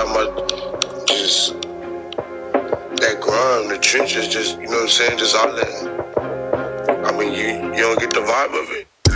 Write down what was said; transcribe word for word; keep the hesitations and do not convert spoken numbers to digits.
that much, just that grime, the trenches, just, you know what I'm saying, just all that. I mean, you, you don't get the vibe of it.